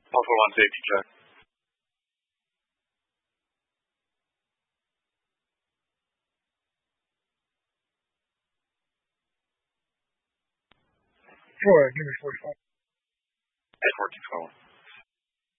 Also on safety check. Sure, give me 45. At 1412.